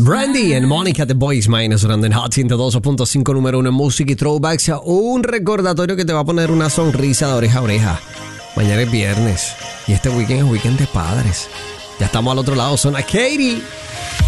Brandy and Monica, The Boys Mine, sonando en Hot 102.5, número 1 en música y throwbacks. Un recordatorio que te va a poner una sonrisa de oreja a oreja. Mañana es viernes y este weekend es weekend de padres. Ya estamos al otro lado, son a Katie.